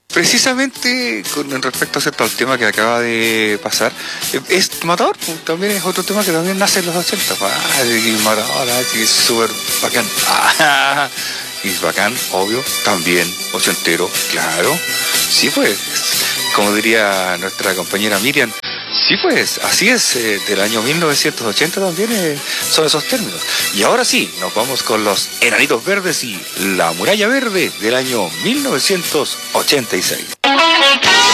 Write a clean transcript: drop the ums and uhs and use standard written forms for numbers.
Precisamente con respecto ¿cierto? Al tema que acaba de pasar, es Matador, también es otro tema que también nace en los 80. Y Matador, sí, es súper bacán. Y es bacán, obvio, también, ochentero, claro. Sí, pues, como diría nuestra compañera Miriam, sí, pues, así es, del año 1980 también son esos términos. Y ahora sí, nos vamos con los Enanitos Verdes y La Muralla Verde del año 1986.